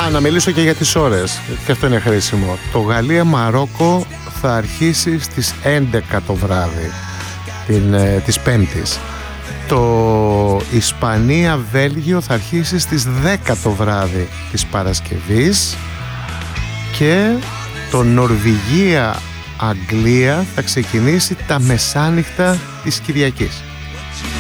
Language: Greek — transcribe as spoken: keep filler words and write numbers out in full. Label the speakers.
Speaker 1: Α, να μιλήσω και για τις ώρες, και αυτό είναι χρήσιμο. Το Γαλλία-Μαρόκο θα αρχίσει στις έντεκα το βράδυ την, ε, της Πέμπτης. Το Ισπανία-Βέλγιο θα αρχίσει στις δέκα το βράδυ της Παρασκευής. Και το Νορβηγία-Αγγλία θα ξεκινήσει τα μεσάνυχτα της Κυριακής.